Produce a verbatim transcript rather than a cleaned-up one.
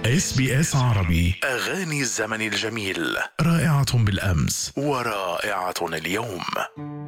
إس بي إس عربي. أغاني الزمن الجميل، رائعة بالأمس ورائعة اليوم.